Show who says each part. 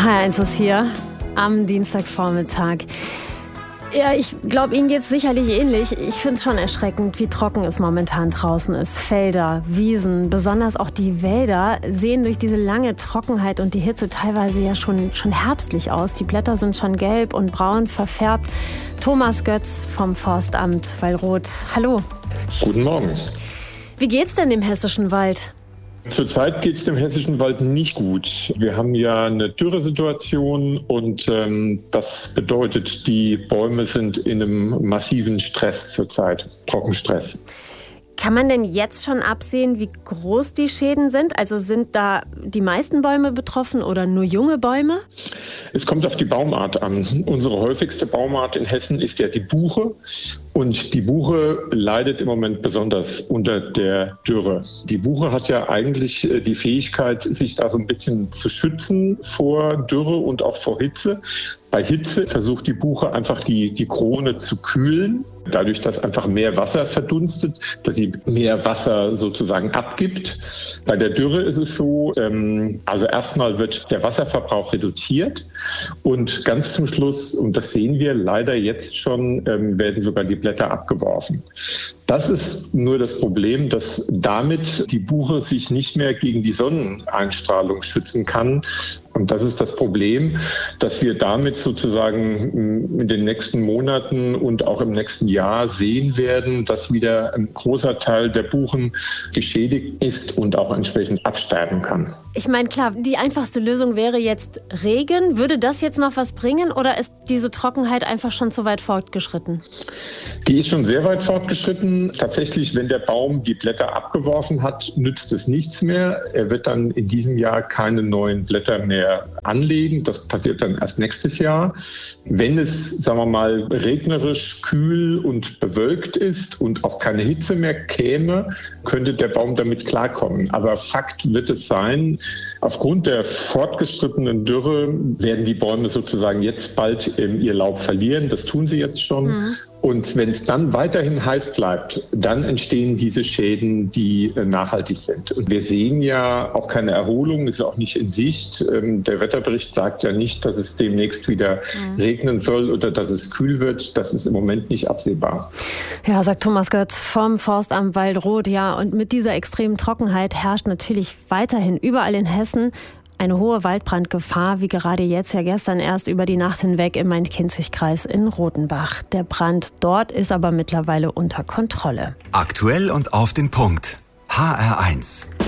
Speaker 1: HR1 ist hier am Dienstagvormittag. Ja, ich glaube, Ihnen geht es sicherlich ähnlich. Ich finde es schon erschreckend, wie trocken es momentan draußen ist. Felder, Wiesen, besonders auch die Wälder sehen durch diese lange Trockenheit und die Hitze teilweise ja schon herbstlich aus. Die Blätter sind schon gelb und braun verfärbt. Thomas Götz vom Forstamt Waldrot. Hallo.
Speaker 2: Guten Morgen.
Speaker 1: Wie geht's denn dem hessischen Wald?
Speaker 2: Zurzeit geht es dem hessischen Wald nicht gut. Wir haben ja eine Dürresituation und das bedeutet, die Bäume sind in einem massiven Stress zurzeit, Trockenstress.
Speaker 1: Kann man denn jetzt schon absehen, wie groß die Schäden sind? Also sind da die meisten Bäume betroffen oder nur junge Bäume?
Speaker 2: Es kommt auf die Baumart an. Unsere häufigste Baumart in Hessen ist ja die Buche. Und die Buche leidet im Moment besonders unter der Dürre. Die Buche hat ja eigentlich die Fähigkeit, sich da so ein bisschen zu schützen vor Dürre und auch vor Hitze. Bei Hitze versucht die Buche einfach die Krone zu kühlen, dadurch, dass einfach mehr Wasser verdunstet, dass sie mehr Wasser sozusagen abgibt. Bei der Dürre ist es so, also erstmal wird der Wasserverbrauch reduziert und ganz zum Schluss, und das sehen wir leider jetzt schon, werden sogar die Blätter abgeworfen. Das ist nur das Problem, dass damit die Buche sich nicht mehr gegen die Sonneneinstrahlung schützen kann. Und das ist das Problem, dass wir damit sozusagen in den nächsten Monaten und auch im nächsten Jahr sehen werden, dass wieder ein großer Teil der Buchen geschädigt ist und auch entsprechend absterben kann.
Speaker 1: Ich meine, klar, die einfachste Lösung wäre jetzt Regen. Würde das jetzt noch was bringen oder ist diese Trockenheit einfach schon zu weit fortgeschritten?
Speaker 2: Die ist schon sehr weit fortgeschritten. Tatsächlich, wenn der Baum die Blätter abgeworfen hat, nützt es nichts mehr. Er wird dann in diesem Jahr keine neuen Blätter mehr anlegen. Das passiert dann erst nächstes Jahr. Wenn es, sagen wir mal, regnerisch, kühl und bewölkt ist und auch keine Hitze mehr käme, könnte der Baum damit klarkommen. Aber Fakt wird es sein, aufgrund der fortgeschrittenen Dürre werden die Bäume sozusagen jetzt bald ihr Laub verlieren. Das tun sie jetzt schon. Und wenn es dann weiterhin heiß bleibt, dann entstehen diese Schäden, die nachhaltig sind. Und wir sehen ja auch keine Erholung, ist auch nicht in Sicht. Der Wetterbericht sagt ja nicht, dass es demnächst wieder regnen soll oder dass es kühl wird. Das ist im Moment nicht absehbar.
Speaker 1: Ja, sagt Thomas Götz vom Forstamt Waldrot. Ja, und mit dieser extremen Trockenheit herrscht natürlich weiterhin überall in Hessen eine hohe Waldbrandgefahr, wie gerade jetzt ja gestern erst über die Nacht hinweg im Main-Kinzig-Kreis in Rodenbach. Der Brand dort ist aber mittlerweile unter Kontrolle.
Speaker 3: Aktuell und auf den Punkt. HR1.